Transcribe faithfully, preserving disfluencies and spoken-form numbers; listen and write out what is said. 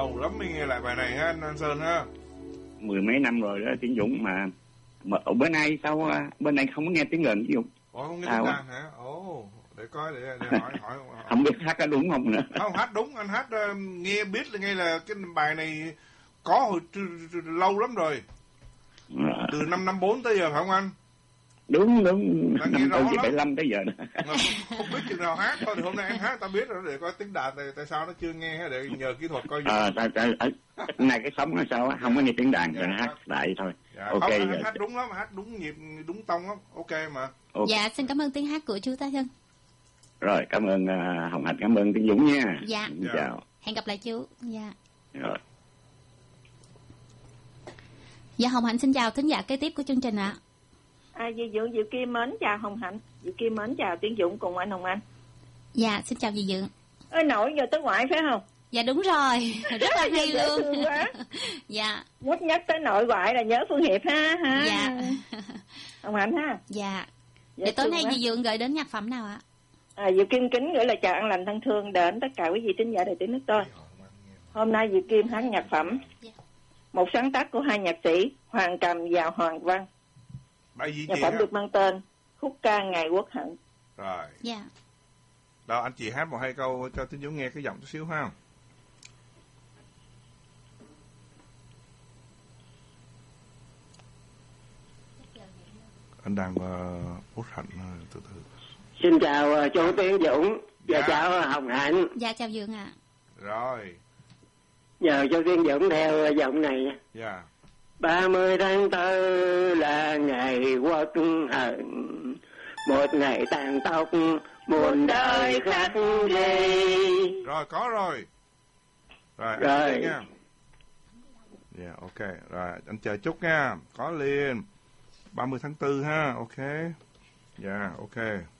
lâu lắm mới nghe lại bài này ha anh Sơn ha. Mười mấy năm rồi đó Tiến Dũng mà mà ở bên này sao bên này không có nghe tiếng đàn Tiến Dũng? Ủa không nghe tiếng đàn hả? Ồ, để coi để, để hỏi, hỏi hỏi. Không biết hát có đúng không nữa. Không, hát đúng, anh hát uh, nghe biết là nghe là cái bài này có hồi tr- tr- lâu lắm rồi. À. Từ năm năm bốn tới giờ phải không anh? Đúng đúng, năm bảy mươi lăm tới giờ đó. Không, không biết chừng nào hát thôi, thì hôm nay anh hát ta biết rồi, để coi tiếng đàn tại, tại sao nó chưa nghe, để nhờ kỹ thuật coi. Ờ, tại, tại, này cái sống nó sao không có nghe tiếng đàn rồi hát lại thôi. Dạ, ok không, rồi. Hát đúng lắm, hát đúng nhịp, đúng tông lắm, ok mà. Okay. Dạ, xin cảm ơn tiếng hát của chú Tá Hân. Rồi, cảm ơn uh, Hồng Hạnh, cảm ơn Tiến Dũng nha. Dạ. Dạ. Chào. Hẹn gặp lại chú. Dạ. Rồi. Dạ, Hồng Hạnh xin chào thính giả kế tiếp của chương trình ạ. À, dì Dượng, Diệu Kim mến chào Hồng Hạnh. Diệu Kim mến chào Tiến Dũng cùng anh Hồng Anh. Dạ, xin chào dì Dượng. Ơi, nội giờ tới ngoại phải không? Dạ đúng rồi, rất là hay luôn. Dạ. Nhắc nhắc tới nội ngoại là nhớ Phương Hiệp ha ha. Dạ. Hồng Hạnh ha. Dạ. Để tối nay dì Dượng gửi đến nhạc phẩm nào ạ? À, Diệu Kim kính gửi lời chào an lành thân thương đến tất cả quý vị thính giả Đài Tiếng Nước Tôi. Hôm nay Diệu Kim hát nhạc phẩm. Một sáng tác của hai nhạc sĩ Hoàng Trầm và Hoàng Văn. Bài gì nhạc phẩm được mang tên Khúc ca Ngày Quốc Hận. Rồi. Dạ. Đâu anh chị hát một hai câu cho Tiến Dũng nghe cái giọng chút xíu ha. Anh đang uh, út hạnh uh, từ từ. Xin chào uh, chú Tiến Dũng và dạ. chào Hồng Hạnh. Dạ chào Dượng ạ. À. Rồi. Nhờ chú Tiến Dũng theo giọng này. Dạ. ba mươi tháng tư là ngày Quốc Hận, một ngày tàn tóc muôn đời khắc ghi. Rồi có rồi. Rồi. Rồi. Nha. Dạ yeah, ok. Rồi anh chờ chút nha. Có liền. ba mươi tháng tư ha. Ok. Dạ yeah, ok.